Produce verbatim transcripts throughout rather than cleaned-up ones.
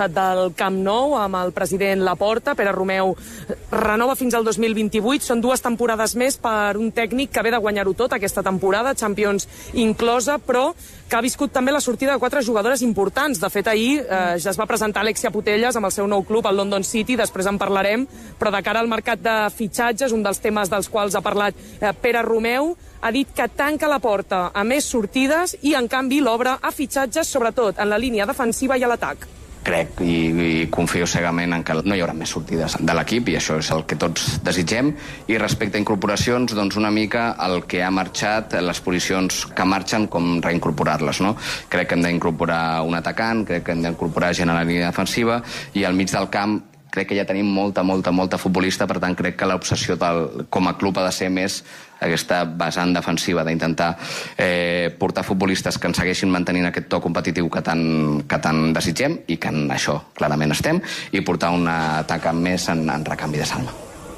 costat del Camp Nou amb el president Laporta. Pere Romeu renova fins al dos mil vint-i-vuit. Són dues temporades més per un tècnic que ve de guanyar-ho tot aquesta temporada, Champions inclosa, però que ha viscut també la sortida de quatre jugadores importants. De fet, ahir eh, ja es va presentar Alexia Putellas amb el seu nou club, el London City, després en parlarem, però de cara al mercat de fitxatges, un dels temes dels quals ha parlat eh, Pere Romeu, ha dit que tanca la porta a més sortides i, en canvi, l'obre a fitxatges, sobretot en la línia defensiva i a l'atac. Crec i, i confio cegament en que no hi haurà més sortides de l'equip i això és el que tots desitgem. I respecte a incorporacions, doncs una mica el que ha marxat, les posicions que marxen, com reincorporar-les, no? Crec que hem d'incorporar un atacant, crec que hem d'incorporar gent a la línia defensiva i al mig del camp crec que ja tenim molta, molta, molta futbolista, per tant crec que l'obsessió del, com a club ha de ser més aquesta vessant defensiva, d'intentar eh, portar futbolistes que ens segueixin mantenint aquest to competitiu que tant, que tant desitgem i que en això clarament estem, i portar un atac més en, en recanvi de Salma.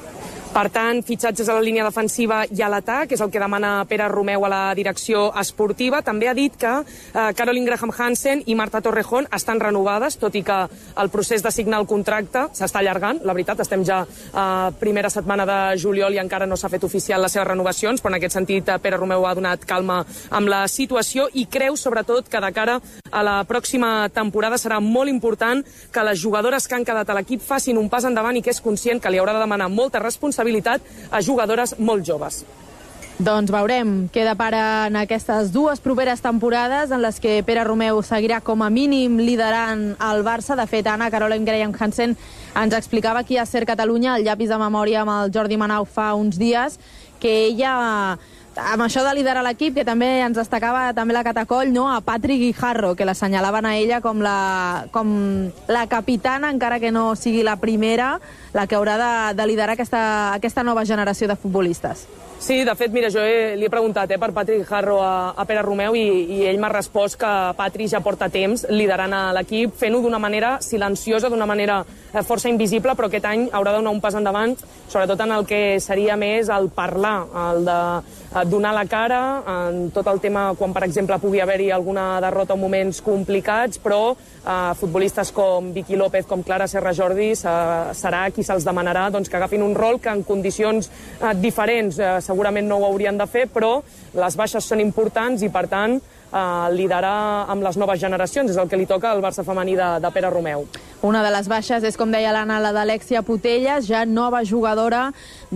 Per tant, fitxatges a la línia defensiva i a l'atac, és el que demana Pere Romeu a la direcció esportiva. També ha dit que eh, Caroline Graham Hansen i Marta Torrejón estan renovades, tot i que el procés de signar el contracte s'està allargant. La veritat, estem ja a eh, primera setmana de juliol i encara no s'ha fet oficial les seves renovacions, però en aquest sentit eh, Pere Romeu ha donat calma amb la situació i creu, sobretot, que de cara a la pròxima temporada serà molt important que les jugadores que han quedat a l'equip facin un pas endavant i que és conscient que li haurà de demanar molta responsabilitat a jugadores molt joves. Doncs veurem què deparen aquestes dues properes temporades en les que Pere Romeu seguirà com a mínim liderant el Barça. De fet, Anna, Caroline Graham Hansen ens explicava aquí a Ser Catalunya, el llapis de memòria amb el Jordi Manau fa uns dies, que ella, amb això de liderar l'equip, que també ens destacava també la Catacoll, no? A Patri Guijarro, que l'assenyalaven a ella com la, com la capitana, encara que no sigui la primera, la que haurà de, de liderar aquesta, aquesta nova generació de futbolistes. Sí, de fet, mira, jo he, li he preguntat eh, per Patri Guijarro a, a Pere Romeu i, i ell m'ha respost que Patri ja porta temps liderant a l'equip, fent-ho d'una manera silenciosa, d'una manera eh, força invisible, però aquest any haurà de donar un pas endavant, sobretot en el que seria més el parlar, el de eh, donar la cara, en tot el tema quan, per exemple, pugui haver-hi alguna derrota en moments complicats, però eh, futbolistes com Vicky López, com Clara Serra Jordi, eh, serà qui se'ls demanarà doncs, que agafin un rol que en condicions eh, diferents eh, segurament no ho haurien de fer, però les baixes són importants i, per tant, eh, liderar amb les noves generacions és el que li toca al Barça femení de, de Pere Romeu. Una de les baixes és, com deia l'Anna, la d'Alexia Putellas, ja nova jugadora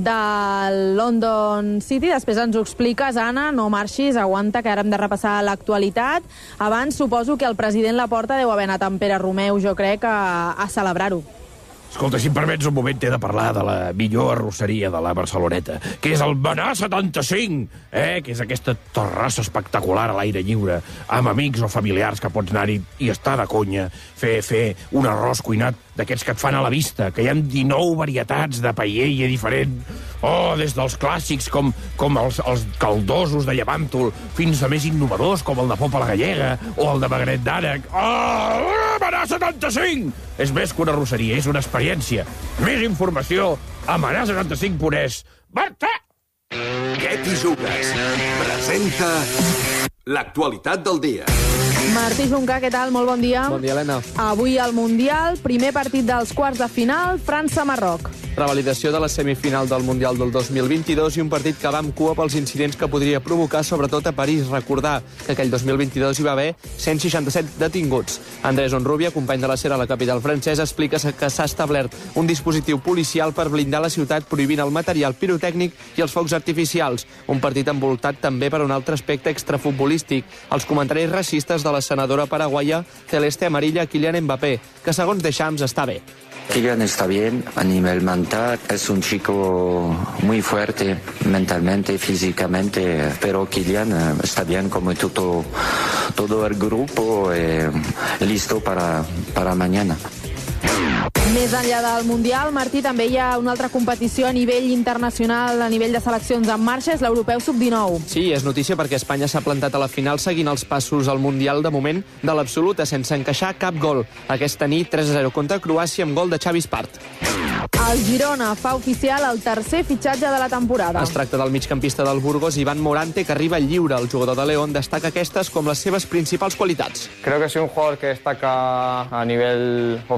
del London City. Després ens ho expliques, Anna, no marxis, aguanta, que ara hem de repassar l'actualitat. Abans, suposo que el president Laporta deu haver anat amb Pere Romeu, jo crec, a, a celebrar-ho. Escolta, si em permets un moment, t'he de parlar de la millor arrosseria de la Barceloneta, que és el Benà setanta-cinc, eh? Que és aquesta terrassa espectacular a l'aire lliure, amb amics o familiars que pots anar-hi i estar de conya, fer, fer un arròs cuinat d'aquests que et fan a la vista, que hi ha dinou varietats de paella diferent, oh, des dels clàssics com, com els, els caldosos de Llevàntol, fins a més innovadors com el de Popa la Gallega o el de Magret d'Ànec. Oh, Benà setanta-cinc! És més que una arrosseria, és una experiència. Més informació a benà setanta-cinc punt es. Barça! Què t'hi jugues? Presenta l'actualitat del dia. Martí Juncà, què tal? Molt bon dia. Bon dia, Helena. Avui al Mundial, primer partit dels quarts de final, França-Marroc. Revalidació de la semifinal del Mundial del dos mil vint-i-dos i un partit que va amb cua pels incidents que podria provocar, sobretot a París. Recordar que aquell dos mil vint-i-dos hi va haver cent seixanta-set detinguts. Andrés Onrubia, company de la SER a la capital francesa, explica que s'ha establert un dispositiu policial per blindar la ciutat prohibint el material pirotècnic i els focs artificials. Un partit envoltat també per un altre aspecte extrafutbolístic, els comentaris racistes de la senadora paraguaya Celeste Amarilla Kylian Mbappé, que segons Deschamps està bé. Kylian está bien a nivel mental, es un chico muy fuerte mentalmente, físicamente, pero Kylian está bien como todo, todo el grupo, eh, listo para, para mañana. Més enllà del Mundial, Martí, també hi ha una altra competició a nivell internacional, a nivell de seleccions en marxa, és l'Europeu sub dinou. Sí, és notícia perquè Espanya s'ha plantat a la final seguint els passos al Mundial de moment de l'absoluta, sense encaixar cap gol. Aquesta nit tres a zero contra Croàcia amb gol de Xavi Espart. El Girona fa oficial el tercer fitxatge de la temporada. Es tracta del migcampista del Burgos, Iván Morante, que arriba lliure. El jugador de León destaca aquestes com les seves principals qualitats. Creo que soy un jugador que destaca a nivel